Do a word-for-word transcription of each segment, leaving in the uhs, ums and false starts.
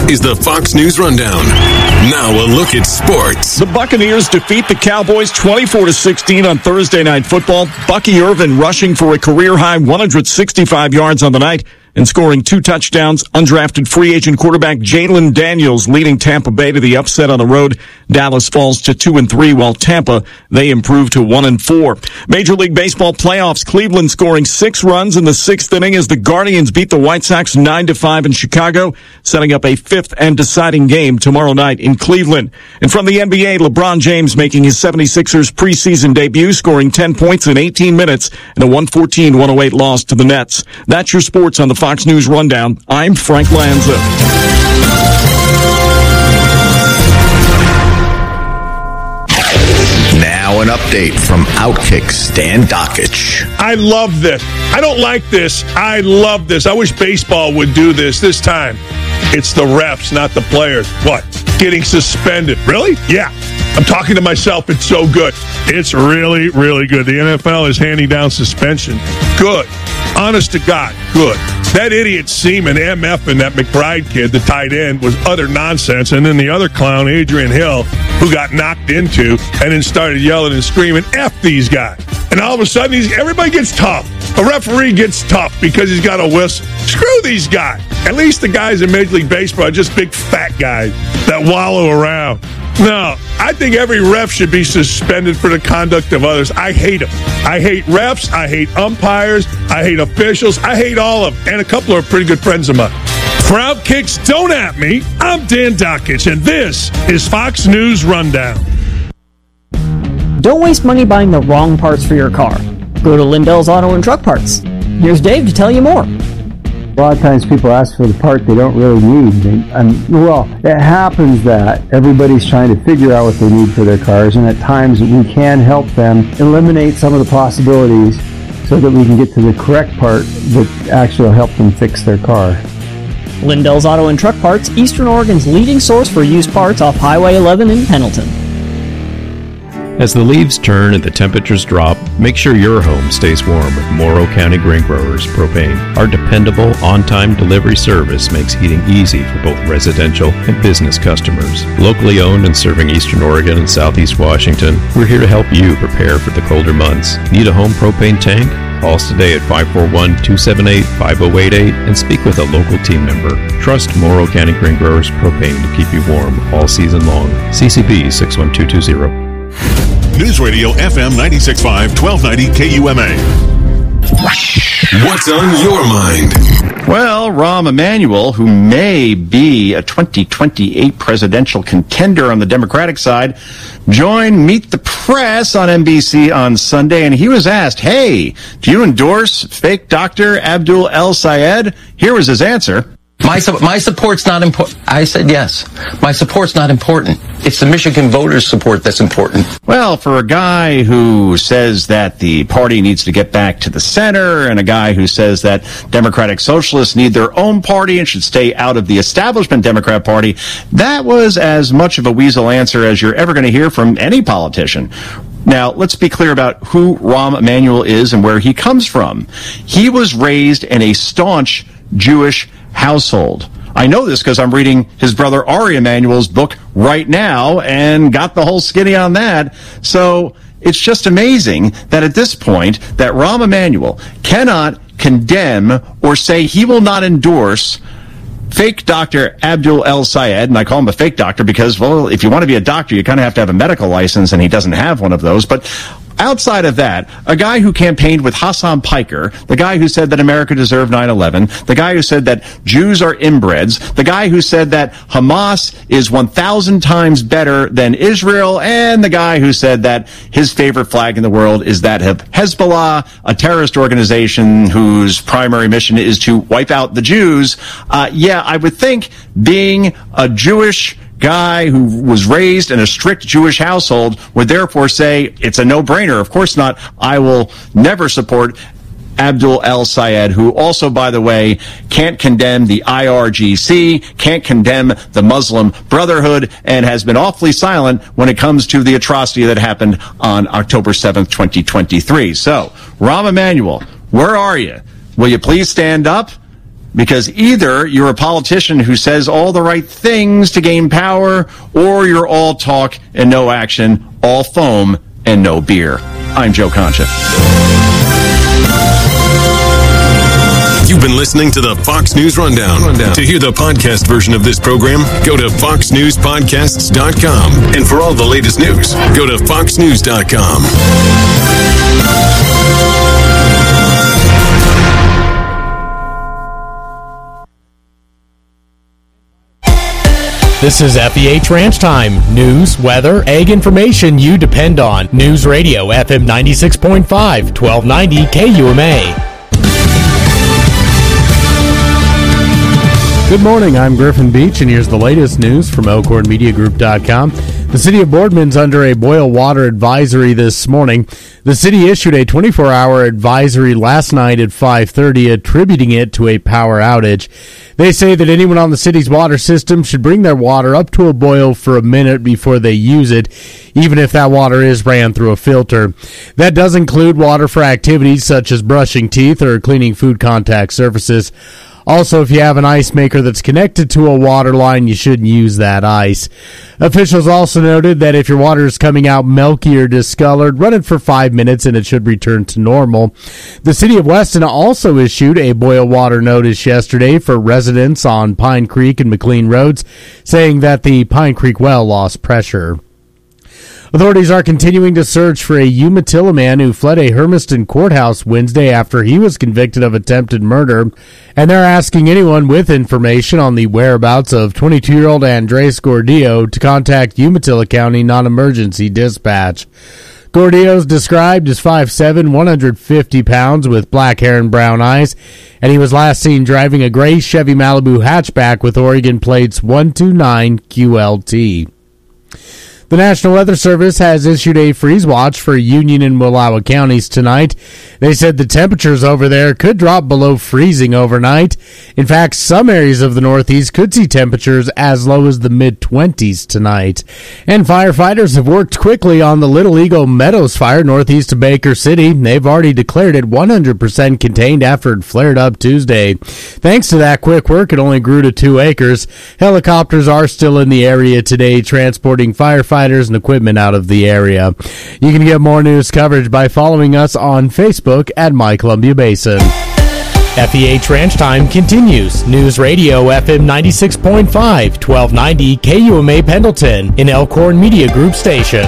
is the Fox News Rundown. Now a look at sports. The Buccaneers defeat the Cowboys twenty-four to sixteen on Thursday Night Football. Bucky Irvin rushing for a career-high one hundred sixty-five yards on the night and scoring two touchdowns. Undrafted free agent quarterback Jalen Daniels leading Tampa Bay to the upset on the road. Dallas falls to two and three, while Tampa, they improve to one and four. Major League Baseball playoffs. Cleveland scoring six runs in the sixth inning as the Guardians beat the White Sox nine to five in Chicago, setting up a fifth and deciding game tomorrow night in Cleveland. And from the N B A, LeBron James making his seventy-sixers preseason debut, scoring ten points in eighteen minutes in a one fourteen to one oh eight loss to the Nets. That's your sports on the Fox News Rundown. I'm Frank Lanza. Now an update from Outkick Stan Dakich. I love this. I don't like this. I love this. I wish baseball would do this this time. It's the refs, not the players. What? Getting suspended. Really? Yeah. I'm talking to myself. It's so good. It's really, really good. The N F L is handing down suspension. Good. Honest to God, good. That idiot Seaman, M F, and that McBride kid, the tight end, was utter nonsense. And then the other clown, Adrian Hill, who got knocked into and then started yelling and screaming, F these guys. And all of a sudden, he's, everybody gets tough. A referee gets tough because he's got a whistle. Screw these guys. At least the guys in Major League Baseball are just big fat guys that wallow around. No, I think every ref should be suspended for the conduct of others. I hate them. I hate refs. I hate umpires. I hate officials. I hate all of them. And a couple are pretty good friends of mine. For Outkicks, don't at me. I'm Dan Dakich, and this is Fox News Rundown. Don't waste money buying the wrong parts for your car. Go to Lindell's Auto and Truck Parts. Here's Dave to tell you more. A lot of times people ask for the part they don't really need. They, and, well, it happens that everybody's trying to figure out what they need for their cars, and at times we can help them eliminate some of the possibilities so that we can get to the correct part that actually will help them fix their car. Lindell's Auto and Truck Parts, Eastern Oregon's leading source for used parts off Highway eleven in Pendleton. As the leaves turn and the temperatures drop, make sure your home stays warm with Morrow County Grain Growers Propane. Our dependable, on-time delivery service makes heating easy for both residential and business customers. Locally owned and serving Eastern Oregon and Southeast Washington, we're here to help you prepare for the colder months. Need a home propane tank? Call us today at five four one, two seven eight, five oh eight eight and speak with a local team member. Trust Morrow County Grain Growers Propane to keep you warm all season long. C C B six one two two zero. News Radio F M ninety-six point five, twelve ninety K U M A. What's on your mind? Well, Rahm Emanuel, who may be a twenty twenty-eight presidential contender on the Democratic side, joined Meet the Press on N B C on Sunday, and he was asked, hey, do you endorse fake Doctor Abdul El Sayed? Here was his answer. My, my support's not important. I said yes. My support's not important. It's the Michigan voters' support that's important. Well, for a guy who says that the party needs to get back to the center, and a guy who says that Democratic Socialists need their own party and should stay out of the establishment Democrat Party, that was as much of a weasel answer as you're ever going to hear from any politician. Now, let's be clear about who Rahm Emanuel is and where he comes from. He was raised in a staunch Jewish household. I know this because I'm reading his brother Ari Emanuel's book right now and got the whole skinny on that. So it's just amazing that at this point that Rahm Emanuel cannot condemn or say he will not endorse fake Doctor Abdul El Sayed, and I call him a fake doctor because, well, if you want to be a doctor, you kind of have to have a medical license, and he doesn't have one of those. But outside of that, a guy who campaigned with Hassan Piker, the guy who said that America deserved nine eleven, the guy who said that Jews are inbreds, the guy who said that Hamas is one thousand times better than Israel, and the guy who said that his favorite flag in the world is that of Hezbollah, a terrorist organization whose primary mission is to wipe out the Jews. Uh, yeah, I would think being a Jewish guy who was raised in a strict Jewish household would therefore say it's a no-brainer. Of course not. I will never support Abdul El Sayed, who also, by the way, can't condemn the I R G C, can't condemn the Muslim Brotherhood, and has been awfully silent when it comes to the atrocity that happened on October seventh, twenty twenty-three. So, Rahm Emanuel, where are you? Will you please stand up? Because either you're a politician who says all the right things to gain power, or you're all talk and no action, all foam and no beer. I'm Joe Concha. You've been listening to the Fox News Rundown. Rundown. To hear the podcast version of this program, go to fox news podcasts dot com. And for all the latest news, go to fox news dot com. This is F E H Ranch Time. News, weather, ag information you depend on. News Radio F M ninety-six point five, twelve ninety K U M A. Good morning, I'm Griffin Beach, and here's the latest news from elkhorn media group dot com. The city of Boardman's under a boil water advisory this morning. The city issued a twenty-four hour advisory last night at five thirty, attributing it to a power outage. They say that anyone on the city's water system should bring their water up to a boil for a minute before they use it, even if that water is ran through a filter. That does include water for activities such as brushing teeth or cleaning food contact surfaces. Also, if you have an ice maker that's connected to a water line, you shouldn't use that ice. Officials also noted that if your water is coming out milky or discolored, run it for five minutes and it should return to normal. The city of Weston also issued a boil water notice yesterday for residents on Pine Creek and McLean Roads, saying that the Pine Creek well lost pressure. Authorities are continuing to search for a Umatilla man who fled a Hermiston courthouse Wednesday after he was convicted of attempted murder, and they're asking anyone with information on the whereabouts of twenty-two-year-old Andres Gordillo to contact Umatilla County Non-Emergency Dispatch. Gordillo is described as five foot seven, one hundred fifty pounds with black hair and brown eyes, and he was last seen driving a gray Chevy Malibu hatchback with Oregon plates one two nine Q L T. The National Weather Service has issued a freeze watch for Union and Wallowa counties tonight. They said the temperatures over there could drop below freezing overnight. In fact, some areas of the Northeast could see temperatures as low as the mid-twenties tonight. And firefighters have worked quickly on the Little Eagle Meadows fire northeast of Baker City. They've already declared it one hundred percent contained after it flared up Tuesday. Thanks to that quick work, it only grew to two acres. Helicopters are still in the area today, transporting firefighters and equipment out of the area. You can get more news coverage by following us on Facebook at My Columbia Basin. F E H Ranch Time continues. News Radio F M ninety-six point five, twelve ninety K U M A Pendleton, an Elkhorn Media Group station.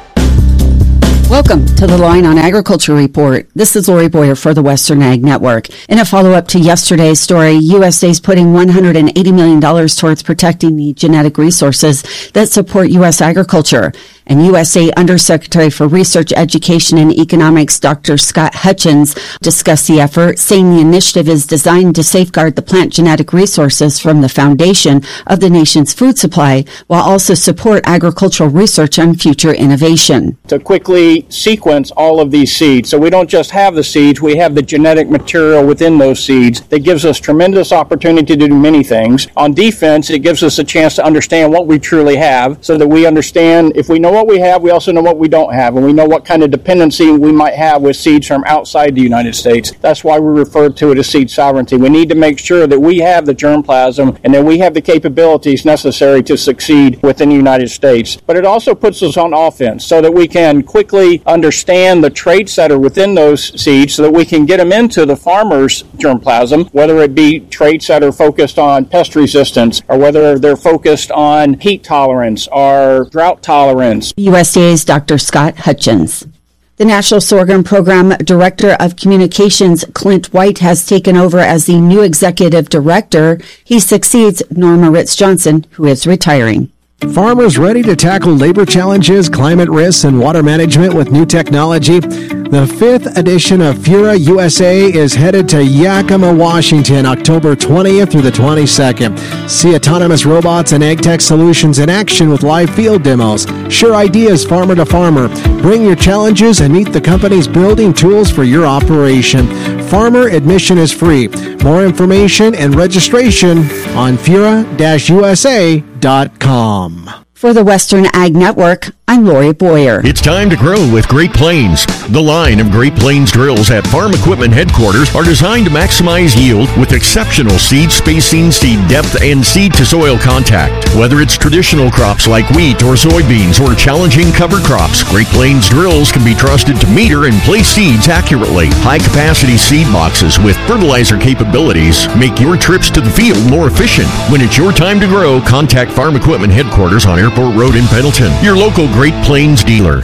Welcome to the Line on Agriculture Report. This is Lori Boyer for the Western Ag Network. In a follow-up to yesterday's story, U S A is putting one hundred eighty million dollars towards protecting the genetic resources that support U S agriculture. And U S A Undersecretary for Research, Education, and Economics, Doctor Scott Hutchins, discussed the effort, saying the initiative is designed to safeguard the plant genetic resources from the foundation of the nation's food supply, while also support agricultural research and future innovation. To quickly sequence all of these seeds, so we don't just have the seeds, we have the genetic material within those seeds that gives us tremendous opportunity to do many things. On defense, it gives us a chance to understand what we truly have, so that we understand, if we know what we have, we also know what we don't have, and we know what kind of dependency we might have with seeds from outside the United States. That's why we refer to it as seed sovereignty. We need to make sure that we have the germplasm and that we have the capabilities necessary to succeed within the United States. But it also puts us on offense so that we can quickly understand the trait setter within those seeds so that we can get them into the farmer's germplasm, whether it be traits that are focused on pest resistance or whether they're focused on heat tolerance or drought tolerance. U S D A's Doctor Scott Hutchins. The National Sorghum Program Director of Communications, Clint White, has taken over as the new executive director. He succeeds Norma Ritz-Johnson, who is retiring. Farmers ready to tackle labor challenges, climate risks, and water management with new technology? The fifth edition of Fura U S A is headed to Yakima, Washington, October twentieth through the twenty-second. See autonomous robots and ag tech solutions in action with live field demos. Sure ideas farmer to farmer. Bring your challenges and meet the company's building tools for your operation. Farmer admission is free. More information and registration on fura dash U S A dot com. For the Western Ag Network, I'm Lori Boyer. It's time to grow with Great Plains. The line of Great Plains drills at Farm Equipment Headquarters are designed to maximize yield with exceptional seed spacing, seed depth, and seed-to-soil contact. Whether it's traditional crops like wheat or soybeans or challenging cover crops, Great Plains drills can be trusted to meter and place seeds accurately. High-capacity seed boxes with fertilizer capabilities make your trips to the field more efficient. When it's your time to grow, contact Farm Equipment Headquarters on Airport Road in Pendleton, your local Great Plains dealer.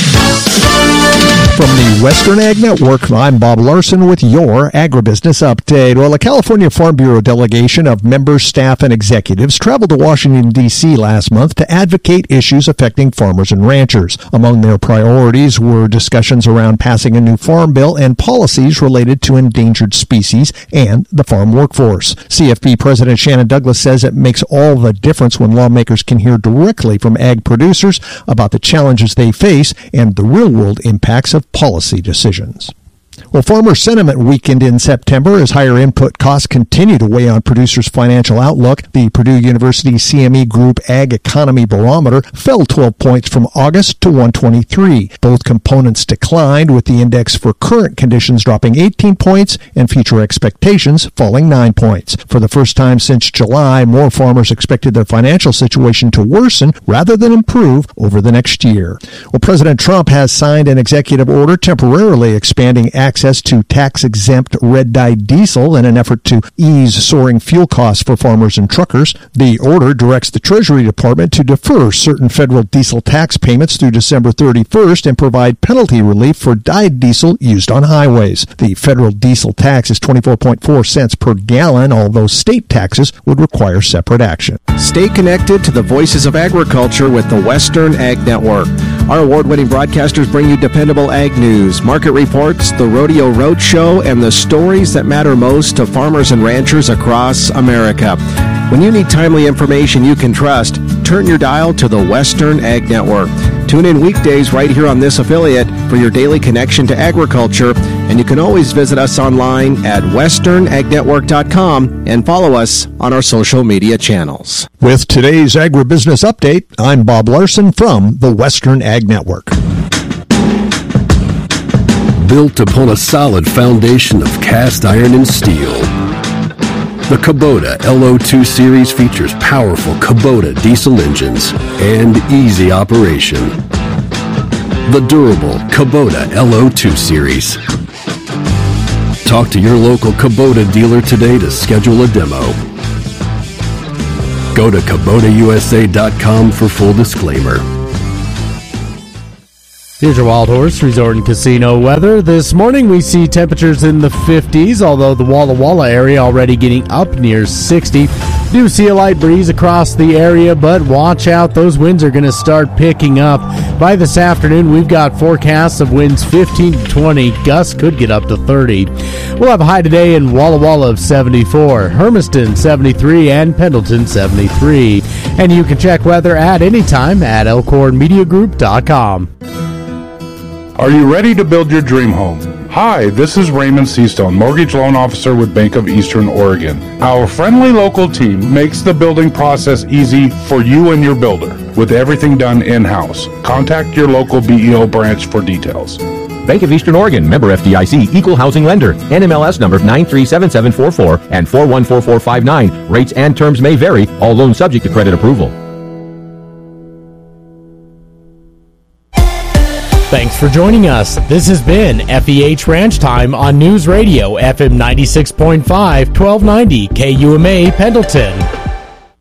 From the Western Ag Network, I'm Bob Larson with your Agribusiness Update. Well, a California Farm Bureau delegation of members, staff, and executives traveled to Washington, D C last month to advocate issues affecting farmers and ranchers. Among their priorities were discussions around passing a new farm bill and policies related to endangered species and the farm workforce. C F B President Shannon Douglas says it makes all the difference when lawmakers can hear directly from ag producers about the challenges they face and the real-world impacts of policy decisions. Well, farmer sentiment weakened in September as higher input costs continue to weigh on producers' financial outlook. The Purdue University C M E Group Ag Economy Barometer fell twelve points from August to one twenty-three. Both components declined, with the index for current conditions dropping eighteen points and future expectations falling nine points. For the first time since July, more farmers expected their financial situation to worsen rather than improve over the next year. Well, President Trump has signed an executive order temporarily expanding access to tax-exempt red-dyed diesel in an effort to ease soaring fuel costs for farmers and truckers. The order directs the Treasury Department to defer certain federal diesel tax payments through December thirty-first and provide penalty relief for dyed diesel used on highways. The federal diesel tax is twenty-four point four cents per gallon, although state taxes would require separate action. Stay connected to the voices of agriculture with the Western Ag Network. Our award-winning broadcasters bring you dependable ag news, market reports, the Rodeo Roadshow, and the stories that matter most to farmers and ranchers across America. When you need timely information you can trust, turn your dial to the Western Ag Network. Tune in weekdays right here on this affiliate for your daily connection to agriculture, and you can always visit us online at western ag network dot com and follow us on our social media channels. With today's Agribusiness Update, I'm Bob Larson from the Western Ag Network. Built upon a solid foundation of cast iron and steel, the Kubota L O two Series features powerful Kubota diesel engines and easy operation. The durable Kubota L O two Series. Talk to your local Kubota dealer today to schedule a demo. Go to Kubota U S A dot com for full disclaimer. Here's your Wild Horse Resort and Casino weather. This morning we see temperatures in the fifties, although the Walla Walla area already getting up near sixty. Do see a light breeze across the area, but watch out, those winds are going to start picking up. By this afternoon, we've got forecasts of winds fifteen to twenty. Gusts could get up to thirty. We'll have a high today in Walla Walla of seventy-four, Hermiston seventy-three, and Pendleton seventy-three. And you can check weather at any time at elkhorn media group dot com. Are you ready to build your dream home? Hi, this is Raymond Seastone, Mortgage Loan Officer with Bank of Eastern Oregon. Our friendly local team makes the building process easy for you and your builder, with everything done in-house. Contact your local B E O branch for details. Bank of Eastern Oregon, member F D I C, equal housing lender. N M L S number nine three seven seven four four and four one four four five nine. Rates and terms may vary. All loans subject to credit approval. Thanks for joining us. This has been F E H Ranch Time on News Radio F M ninety-six point five, twelve ninety K U M A Pendleton.